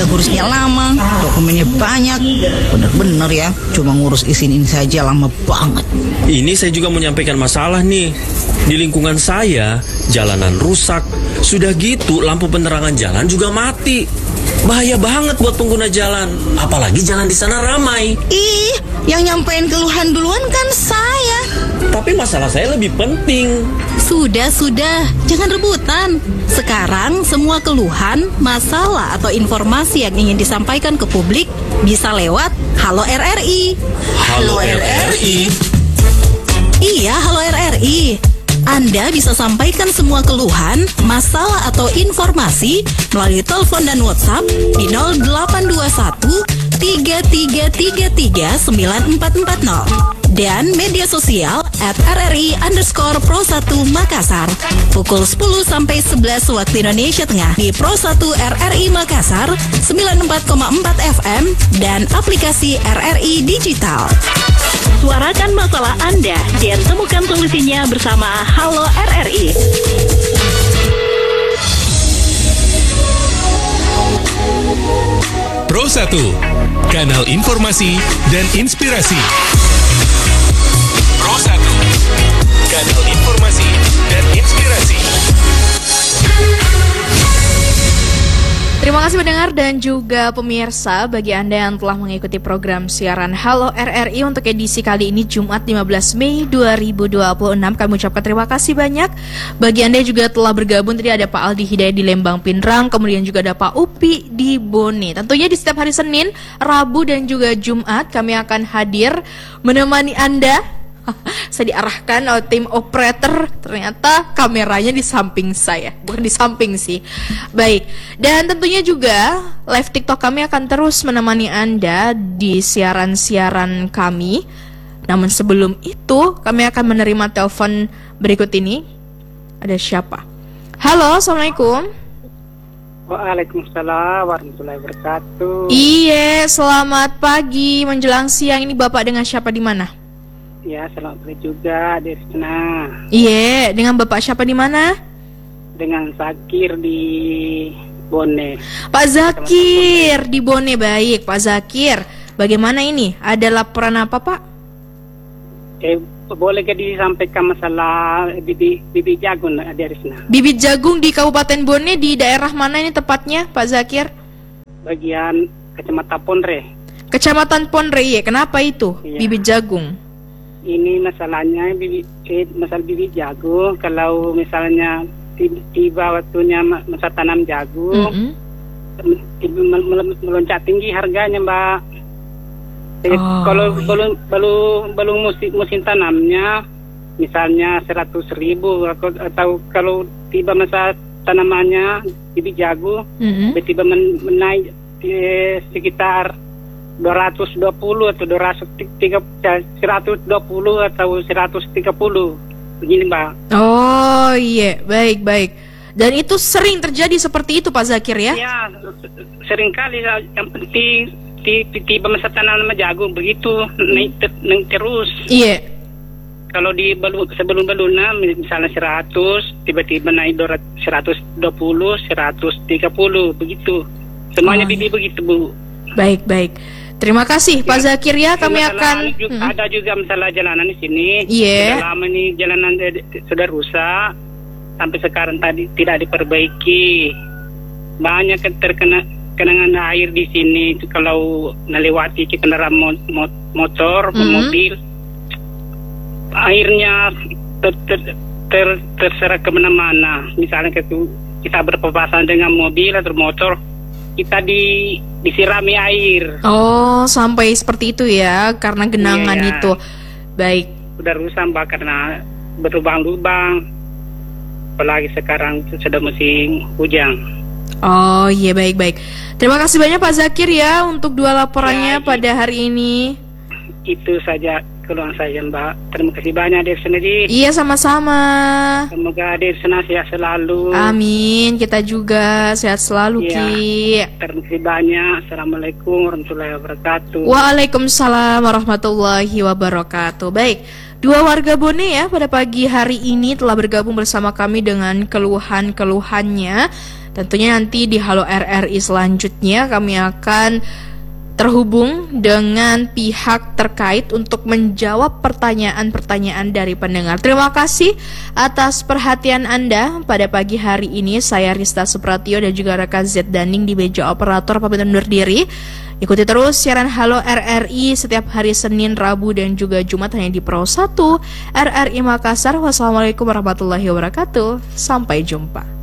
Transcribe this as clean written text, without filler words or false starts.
ngurusnya lama, dokumennya banyak. Bener-bener ya, cuma ngurus izin ini saja lama banget. Ini saya juga menyampaikan masalah nih. Di lingkungan saya, jalanan rusak. Sudah gitu, lampu penerangan jalan juga mati. Bahaya banget buat pengguna jalan. Apalagi jalan di sana ramai. Ih, yang nyampein keluhan duluan kan saya. Tapi masalah saya lebih penting. Sudah, jangan rebutan. Sekarang semua keluhan, masalah atau informasi yang ingin disampaikan ke publik bisa lewat Halo RRI. Halo RRI. Iya, Halo RRI. Anda bisa sampaikan semua keluhan, masalah atau informasi melalui telepon dan WhatsApp di 0821 3333 9440 dan media sosial @RRI_Pro1 Makassar pukul 10 sampai 11 waktu Indonesia Tengah di Pro1 RRI Makassar 94,4 FM dan aplikasi RRI Digital. Suarakan masalah Anda dan temukan solusinya bersama Halo RRI. Pro1, kanal informasi dan inspirasi. Pro1, kanal informasi dan inspirasi. Terima kasih pendengar dan juga pemirsa bagi Anda yang telah mengikuti program siaran Halo RRI untuk edisi kali ini Jumat 15 Mei 2026. Kami ucapkan terima kasih banyak bagi Anda yang juga telah bergabung. Tadi ada Pak Aldi Hidayat di Lembang Pinrang, kemudian juga ada Pak Upi di Bone. Tentunya di setiap hari Senin, Rabu dan juga Jumat kami akan hadir menemani Anda. Saya diarahkan oleh tim operator, ternyata kameranya di samping saya, bukan di samping sih. Baik, dan tentunya juga live TikTok kami akan terus menemani Anda di siaran-siaran kami. Namun sebelum itu, kami akan menerima telepon berikut ini. Ada siapa? Halo, Assalamualaikum. Waalaikumsalam warahmatullahi wabarakatuh. Iya, selamat pagi menjelang siang. Ini Bapak dengan siapa di mana? Ya, selamat pagi juga dari sana. Iya, dengan Bapak siapa di mana? Dengan Zakir di Bone. Pak Zakir di Bone, baik. Pak Zakir, bagaimana ini? Ada laporan apa, Pak? Boleh ke disampaikan masalah bibit jagung dari sana? Bibit jagung di Kabupaten Bone, di daerah mana ini tepatnya, Pak Zakir? Bagian Kecamatan Ponre. Kecamatan Ponre, iya. Kenapa itu? Iya. Bibit jagung. Ini masalahnya masalah bibit jagung. Kalau misalnya tiba waktunya masa tanam jagung, meloncat tinggi harganya, Mbak. Kalau belum musim tanamnya, misalnya 100.000 atau kalau tiba masa tanamannya bibit jagung, tiba menaik sekitar 220 atau 120 atau 130 begini, Mbak. Oh iya, baik. Dan itu sering terjadi seperti itu, Pak Zakir, ya? Iya, sering kali. Yang penting tiba masa tanam jagung begitu naik terus. Iya. Kalau di sebelum beluna misalnya 100, tiba-tiba naik 120, 130 begitu. Semuanya bibit begitu, Bu. Baik. Terima kasih, Pak Zakir, ya. Kami akan ada juga masalah jalanan di sini. Iya. Sudah lama nih jalanan sudah rusak. Sampai sekarang tadi tidak diperbaiki. Banyak terkena kenangan air di sini. Kalau melewati kendaraan motor, mobil, airnya terserah kemana-mana. Misalnya kita berpapasan dengan mobil atau motor, kita disirami air. Oh, sampai seperti itu ya, karena genangan itu. Baik. Udah rusak, Mbak, karena berlubang-lubang. Apalagi sekarang sudah musim hujan. Oh iya, baik. Terima kasih banyak Pak Zakir ya untuk dua laporannya pada hari ini. Itu saja keluhan saya, Mbak. Terima kasih banyak dari sana, Di. Iya, sama-sama. Semoga dari sana sehat selalu. Amin. Kita juga sehat selalu, Ki. Terima kasih banyak. Assalamualaikum warahmatullahi wabarakatuh. Waalaikumsalam warahmatullahi wabarakatuh. Baik, dua warga Bone ya pada pagi hari ini telah bergabung bersama kami dengan keluhan-keluhannya. Tentunya nanti di Halo RRI selanjutnya kami akan terhubung dengan pihak terkait untuk menjawab pertanyaan-pertanyaan dari pendengar. Terima kasih atas perhatian Anda pada pagi hari ini. Saya Rista Supratio dan juga rekan Z Daning di meja operator pamit undur diri. Ikuti terus siaran Halo RRI setiap hari Senin, Rabu, dan juga Jumat hanya di Pro 1 RRI Makassar. Wassalamualaikum warahmatullahi wabarakatuh. Sampai jumpa.